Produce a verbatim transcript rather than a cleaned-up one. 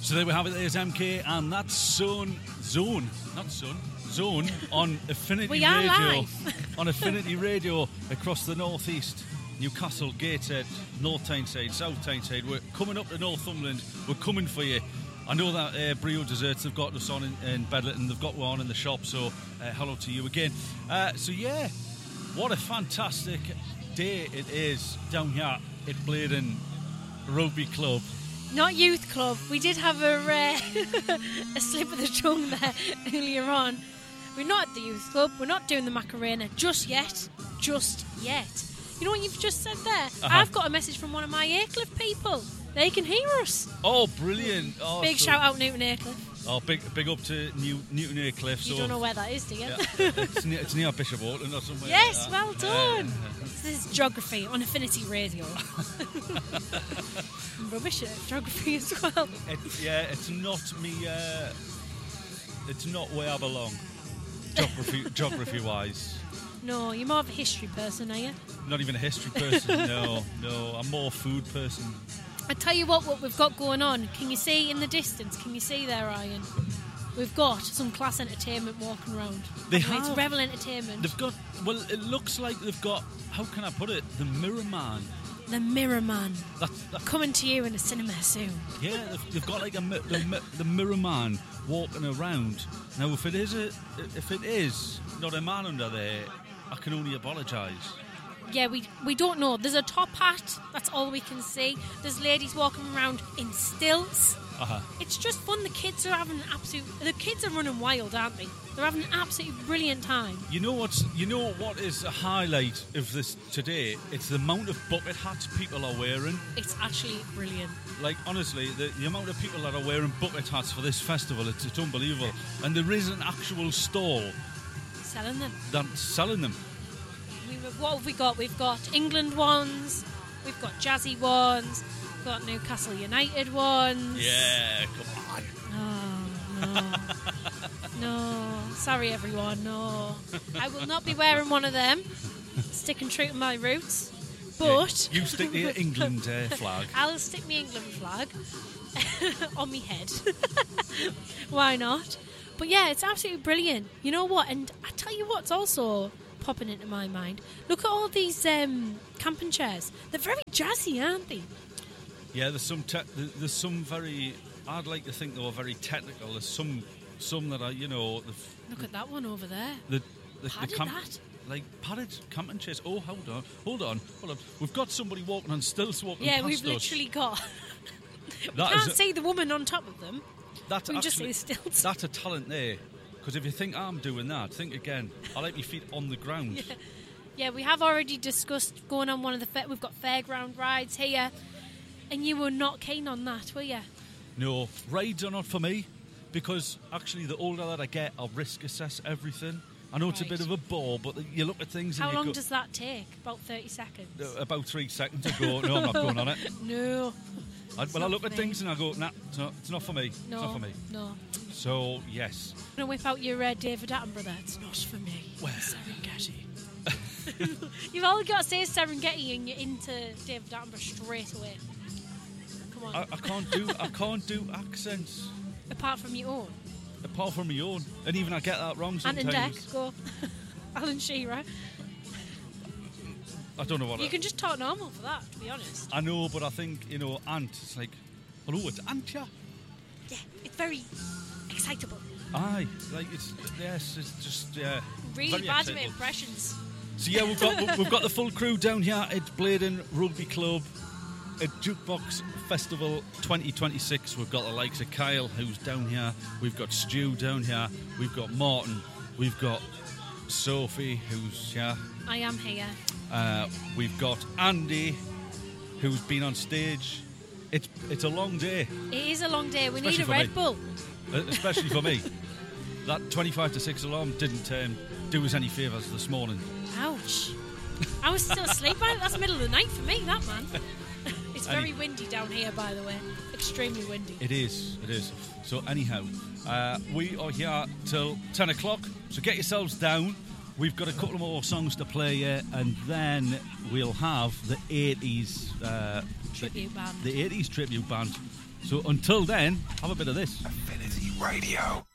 So there we have it. There's M K, and that's Zone, Zone, not Zone, Zone on Affinity we are Radio. Live. On Affinity Radio across the northeast, Newcastle, Gateshead, North Tyneside, South Tyneside. We're coming up to Northumberland. We're coming for you. I know that uh, Brio Desserts have got us on in, in Bedlington. They've got one in the shop. So uh, hello to you again. Uh, so yeah, what a fantastic day it is down here at Blaydon Rugby Club. Not youth club. We did have a uh, a slip of the tongue there earlier on. We're not at the youth club. We're not doing the Macarena just yet. Just yet. You know what you've just said there? Uh-huh. I've got a message from one of my Aycliffe people. They can hear us. Oh, brilliant. Oh, big so shout out Newton Aycliffe. Oh, big big up to New, Newton Aycliffe. You so don't know where that is, do you? Yeah, it's, near, it's near Bishop Auckland or somewhere. Yes, like well done. Uh, this is geography on Affinity Radio. Rubbish at geography as well. It, yeah, it's not me. Uh, it's not where I belong, geography geography wise. No, you're more of a history person, are you? Not even a history person. No, no, I'm more a food person. I tell you what, what we've got going on. Can you see in the distance? Can you see there, Ryan? We've got some class entertainment walking around. They have. have. It's Revel Entertainment. They've got. Well, it looks like they've got. How can I put it? The Mirror Man. The Mirror Man. That's, that's coming to you in a cinema soon. Yeah, they've, they've got like a the, the Mirror Man walking around. Now, if it is a, if it is not a man under there, I can only apologise. Yeah, we we don't know. There's a top hat. That's all we can see. There's ladies walking around in stilts. Uh-huh. It's just fun. The kids are having an absolute. The kids are running wild, aren't they? They're having an absolutely brilliant time. You know what's? You know what is a highlight of this today? It's the amount of bucket hats people are wearing. It's actually brilliant. Like honestly, the, the amount of people that are wearing bucket hats for this festival, it's, it's unbelievable. And there is an actual stall selling them. That's selling them. We, what have we got? We've got England ones. We've got jazzy ones. We've got Newcastle United ones. Yeah, come on. Oh, no. No. Sorry, everyone. No. I will not be wearing one of them. Sticking true to my roots. But... Yeah, you stick the England uh, flag. I'll stick my England flag on my head. Why not? But yeah, it's absolutely brilliant. You know what? And I tell you what's also popping into my mind. Look at all these um, camping chairs. They're very jazzy, aren't they? Yeah, there's some te- there's some very. I'd like to think they were very technical. There's some some that are you know. The, Look at that one over there. The, the, padded the camp- that. Like padded camping chairs. Oh, hold on, hold on, hold on. We've got somebody walking on stilts walking yeah, past we've us. literally got. we That can't is a- see the woman on top of them. That's we can actually, just see the stilts. That's a talent there. Because if you think I'm doing that, think again. I like my feet on the ground. Yeah. Yeah, we have already discussed going on one of the... Fa- we've got fairground rides here. And you were not keen on that, were you? No, rides are not for me. Because actually, the older that I get, I'll risk assess everything. I know right. it's a bit of a bore, but you look at things... How and you long go, does that take? About thirty seconds? Uh, about three seconds ago. No, I'm not going on it. No. I, well, I look at me. things and I go, nah, it's not, it's not for me. No, it's not for me. No. So, yes. I'm going to whip out your uh, David Attenborough there. It's not for me. Well. Serengeti. You've all got to say Serengeti and you're into David Attenborough straight away. Come on. I, I can't do I can't do accents. Apart from your own. Apart from my own. And even I get that wrong sometimes. Ant and Dec, go. Alan Shearer. I don't know what You I, can just talk normal for that, to be honest. I know, but I think, you know, Ant, it's like, hello, it's Ant, yeah. Yeah, it's very excitable. Aye, like, it's, yes, it's just, yeah. Really very bad excitable. at impressions. So, yeah, we've got we've got the full crew down here at Blaydon Rugby Club at Jukebox Festival twenty twenty-six. We've got the likes of Kyle, who's down here. We've got Stu down here. We've got Martin. We've got Sophie, who's here. I am here. Uh, we've got Andy, who's been on stage. It's it's a long day. It is a long day. We Especially need a for Red me. Bull. Uh, especially for me. That twenty-five to six alarm didn't um, do us any favours this morning. Ouch. I was still asleep by it. That's the middle of the night for me, that man. It's very Any- windy down here, by the way. Extremely windy. It is, it is. So anyhow, uh, we are here till ten o'clock, so get yourselves down. We've got a couple more songs to play yet, and then we'll have the eighties... Uh, Tribute the, band. The eighties tribute band So until then, have a bit of this. Affinity Radio.